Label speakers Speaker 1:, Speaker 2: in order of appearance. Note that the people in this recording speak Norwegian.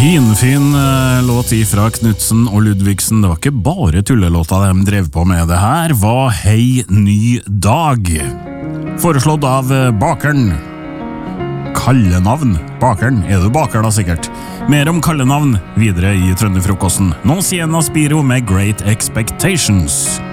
Speaker 1: Finfin låt ifra Knudsen og Ludvigsen. Det var ikke bare tullelåta de drev på med. Det her var Hei ny dag, foreslått av Bakeren. Kallenavn. Bakeren. Er du baker da sikkert? Mer om kallenavn videre i Trønderfrokosten. Non Siena Spiro med Great Expectations.